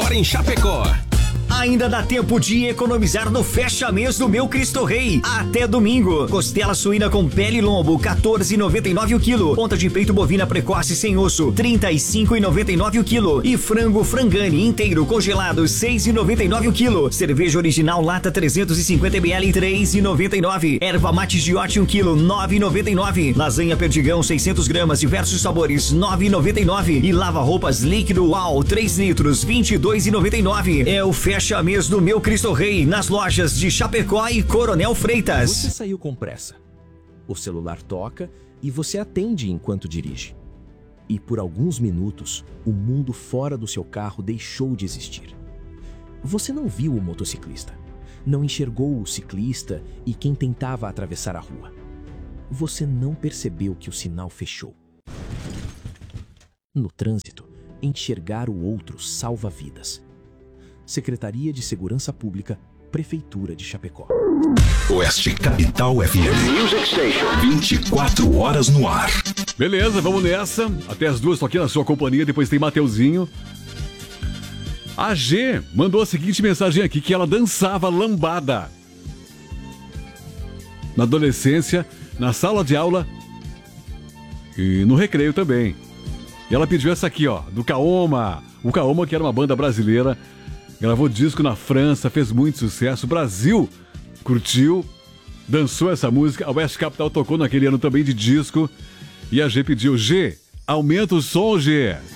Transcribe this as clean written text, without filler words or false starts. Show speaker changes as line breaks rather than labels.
agora em Chapecó.
Ainda dá tempo de economizar no fecha mês do Meu Cristo Rei. Até domingo. Costela suína com pele e lombo, 14,99 o quilo. Ponta de peito bovina precoce sem osso, 35,99 o quilo. E frango frangani inteiro congelado, 6,99 o quilo. Cerveja original lata 350 ml, 3,99. Erva mate Giote 1 quilo, 9,99. Lasanha Perdigão 600 gramas, diversos sabores, 9,99. E lava roupas líquido UAU 3 litros, 22,99. É o fecha mês do Meu Cristo Rei nas lojas de Chapecó e Coronel Freitas.
Você saiu com pressa. O celular toca e você atende enquanto dirige. E por alguns minutos, o mundo fora do seu carro deixou de existir. Você não viu o motociclista, não enxergou o ciclista e quem tentava atravessar a rua. Você não percebeu que o sinal fechou. No trânsito, enxergar o outro salva vidas. Secretaria de Segurança Pública, Prefeitura de Chapecó.
Oeste Capital FM. 24 horas no ar.
Beleza, vamos nessa. Até as 2 tô aqui na sua companhia, depois tem Mateuzinho. A G mandou a seguinte mensagem aqui, que ela dançava lambada. Na adolescência, na sala de aula e no recreio também. E ela pediu essa aqui, ó, do Kaoma. O Kaoma, que era uma banda brasileira, gravou disco na França, fez muito sucesso. O Brasil curtiu, dançou essa música. A Oeste Capital tocou naquele ano também de disco. E a G pediu: G, aumenta o som, G.